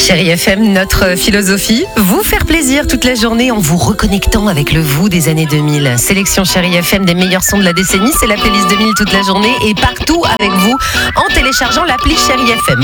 Chérie FM, notre philosophie, vous faire plaisir toute la journée en vous reconnectant avec le vous des années 2000. Sélection Chérie FM des meilleurs sons de la décennie, c'est la playlist 2000 toute la journée et partout avec vous en téléchargeant l'appli Chérie FM.